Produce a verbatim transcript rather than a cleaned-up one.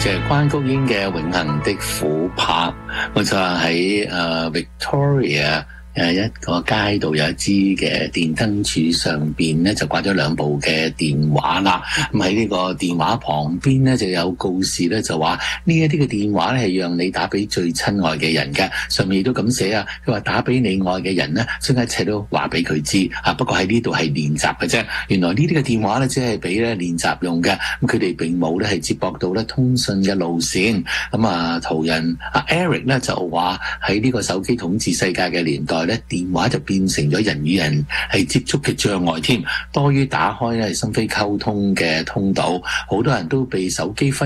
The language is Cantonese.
就係關菊英嘅《永恆的琥珀》，我就話喺誒 Victoria 誒一個街道有一支嘅電燈柱上邊咧就掛咗兩部嘅電話啦。咁喺呢個電話旁邊咧就有告示咧，就話呢一啲嘅電話咧係讓你打俾最親愛嘅人嘅。上面亦都咁寫啊，佢話打俾你愛嘅人咧，將一切都話俾佢知啊。不過喺呢度係練習嘅啫。原來呢啲嘅電話咧只係俾咧練習用嘅。咁佢哋並冇咧係接駁到咧通訊嘅路線。咁啊，途人阿 Eric 咧就話喺呢個手機統治世界嘅年代咧，電話就變成咗人與人係接觸嘅障礙添，多於打開咧係心扉溝通嘅通道。好多人都被手機分